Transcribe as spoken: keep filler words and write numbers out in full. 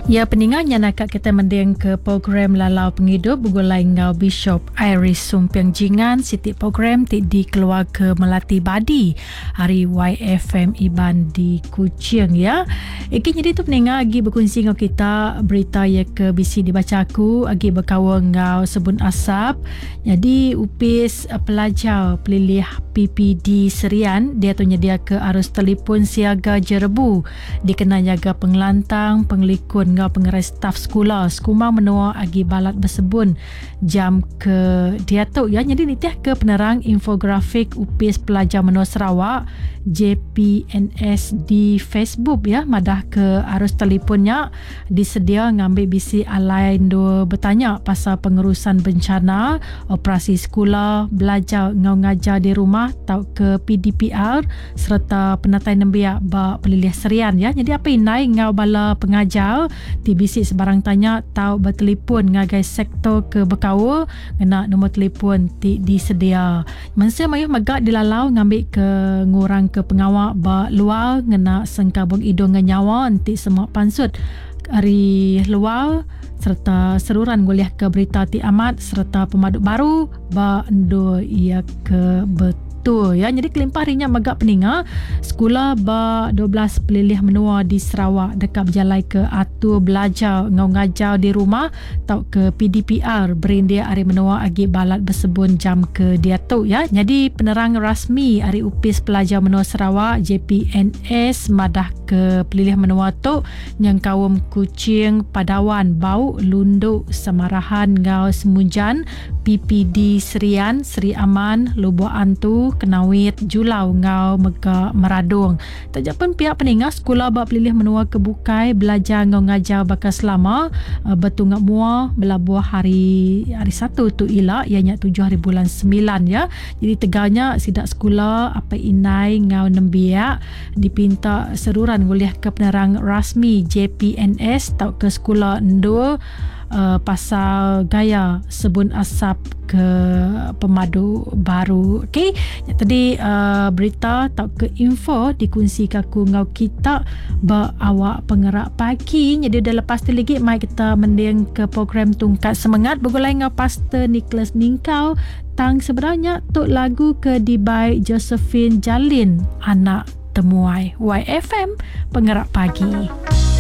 Ya, peninganya nak kita mendeng ke program Lalau Penghidup begulai ngau Bishop Iris Sumpiang Jingan Siti program ti di keluarga Melati Badi hari Y F M Iban di Kuching ya. Iki jadi tu peninga agi berkongsi ngau kita berita ya ke bisi dibaca aku agi berkawa ngau Sebun Asap. Jadi upis uh, pelajar pelilih P P D Serian dia tu nyedia ke arus telefon siaga Jerebu dikena jaga pengelantang penglikun ngau pengerai staf sekolah sekumang menua agi balat bersebun jam ke dia tu ya. Jadi nitiah ke penerang infografik upis pelajar menua Sarawak J P N S di Facebook ya, madah ke arus telefonnya disedia ngambil bisi alain do bertanya pasal pengurusan bencana operasi sekolah belajar ngau ngajar di rumah tau ke P D P R serta penatai nembiak ba pelilih serian ya. Jadi apa inai ngau bala pengajar ti bisi sebarang tanya tau bertelefon ngagai sektor ke berkawa ngena nombor telefon ti disedia. Mensia mayuh magak dilalau ngambil ke ngurang ke pengawak ba luar ngena sengkabung hidung nyawa nanti semua pansut hari luar serta seruran guliah ke berita ti amat serta pemaduk baru ba endo ia ke betul ya. Jadi kelimpah harinya magak peninga sekolah ba dua belas pelilih menua di Sarawak dekat berjalai ke atur belajar ngau ngajar di rumah tau ke P D P R berindia hari menua agi balat bersebun jam ke dia tu ya. Jadi penerang rasmi hari upis pelajar menua Sarawak J P N S madah ke pelilih menua tu yang kaum Kuching Padawan Bau Lunduk Samarahan ngau Semunjan P P D Serian Seri Aman Lubuh Antu Kenawit Julau ngau Mega Meradung. Tajak pun pihak peningah sekolah bak pelilih menua kebukai belajar ngau ngajar bakal selama uh, betungak mua belabuh hari hari satu tu ila ianya tujuh hari bulan sembilan ya. Jadi teganya sidak sekolah apa inai ngau nembiak dipinta seruran guliah ke penerang rasmi J P N S tau ke sekolah endo Uh, pasal gaya Sebun Asap ke pemadu baru. Okey, tadi uh, berita tau ke info dikongsi kaku ngau kita ba awak pengerak pagi. Jadi dah lepas tu lagi mai kita mending ke program Tungkat Semangat begulai ngau Pastor Nicholas Ningkau tang sebenarnya tok lagu ke dibai Josephine Jalin anak temuai Y F M pengerak pagi.